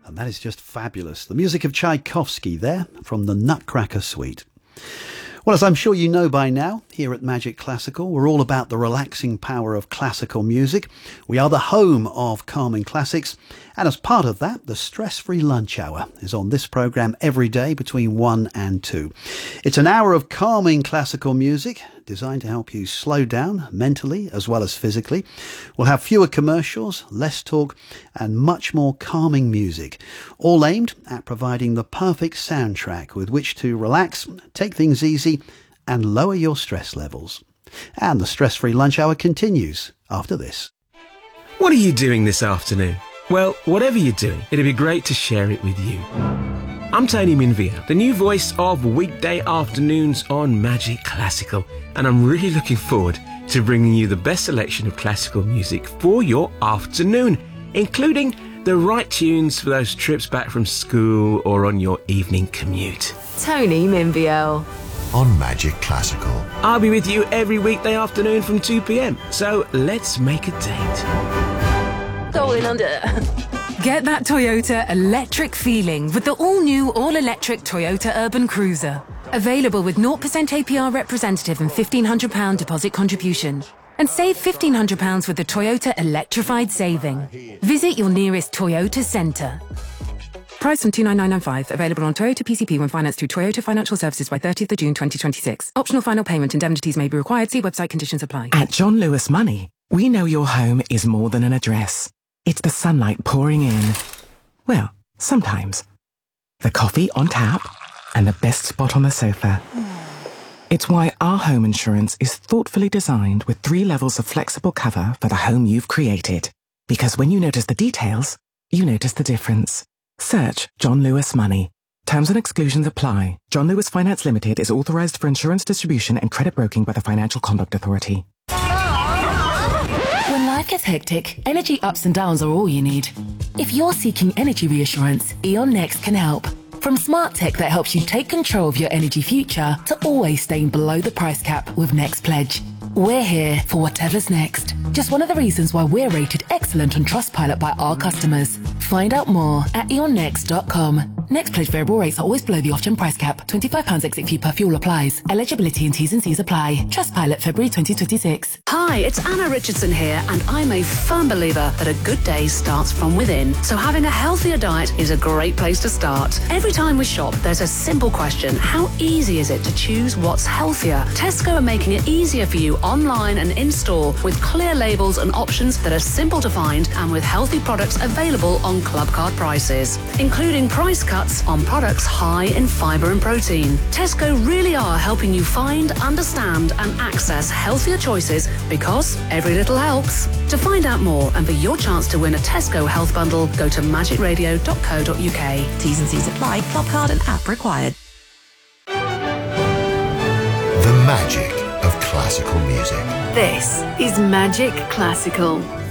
And that is just fabulous. The music of Tchaikovsky there from the Nutcracker Suite. Well, as I'm sure you know by now, here at Magic Classical, we're all about the relaxing power of classical music. We are the home of calming classics. And as part of that, the Stress-Free Lunch Hour is on this programme every day between 1 and 2. It's an hour of calming classical music designed to help you slow down mentally as well as physically. We'll have fewer commercials, less talk and much more calming music, all aimed at providing the perfect soundtrack with which to relax, take things easy and lower your stress levels. And the Stress-Free Lunch Hour continues after this. What are you doing this afternoon? Well, whatever you're doing, it'd be great to share it with you. I'm Tony Minvia, the new voice of weekday afternoons on Magic Classical, and I'm really looking forward to bringing you the best selection of classical music for your afternoon, including the right tunes for those trips back from school or on your evening commute. Tony Minvia. On Magic Classical. I'll be with you every weekday afternoon from 2 p.m, so let's make a date. Going under. Get that Toyota electric feeling with the all-new, all-electric Toyota Urban Cruiser. Available with 0% APR representative and £1,500 deposit contribution. And save £1,500 with the Toyota Electrified Saving. Visit your nearest Toyota centre. Price from $29995. Available on Toyota PCP when financed through Toyota Financial Services by 30th of June 2026. Optional final payment. Indemnities may be required. See website conditions apply. At John Lewis Money, we know your home is more than an address. It's the sunlight pouring in. Well, sometimes. The coffee on tap and the best spot on the sofa. It's why our home insurance is thoughtfully designed with 3 levels of flexible cover for the home you've created. Because when you notice the details, you notice the difference. Search John Lewis Money. Terms and exclusions apply. John Lewis Finance Limited is authorized for insurance distribution and credit broking by the Financial Conduct Authority. When life gets hectic, energy ups and downs are all you need. If you're seeking energy reassurance, E.ON Next can help. From smart tech that helps you take control of your energy future to always staying below the price cap with Next Pledge. We're here for whatever's next. Just one of the reasons why we're rated excellent on Trustpilot by our customers. Find out more at eonnext.com. Next Pledge variable rates are always below the off-gen price cap. £25 exit fee per fuel applies. Eligibility and T's and C's apply. Trustpilot February 2026. Hi, it's Anna Richardson here, and I'm a firm believer that a good day starts from within. So having a healthier diet is a great place to start. Every time we shop, there's a simple question. How easy is it to choose what's healthier? Tesco are making it easier for you online and in-store with clear labels and options that are simple to find and with healthy products available on Clubcard prices, including price cuts on products high in fibre and protein. Tesco really are helping you find, understand and access healthier choices because every little helps. To find out more and for your chance to win a Tesco Health Bundle, go to magicradio.co.uk. T's and C's apply. Clubcard and app required. The magic of classical music. This is Magic Classical.